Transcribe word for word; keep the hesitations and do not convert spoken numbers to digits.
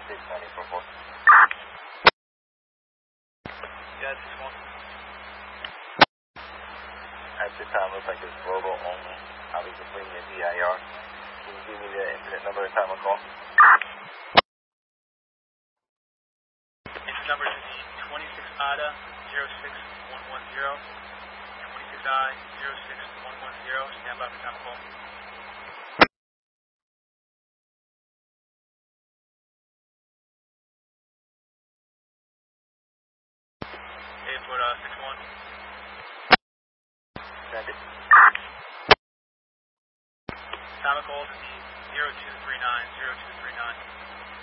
six ninety four four. Yeah, six one. At this time, looks like it's Robo only. I'll be completing the D I R. Can you give me the incident number and time of call? Incident number is the twenty-six A D A zero six one one zero. twenty-six I zero six one one zero. Stand by for time of call. Airport uh, six one. Send it. Time of call is the zero two three nine, zero two three nine.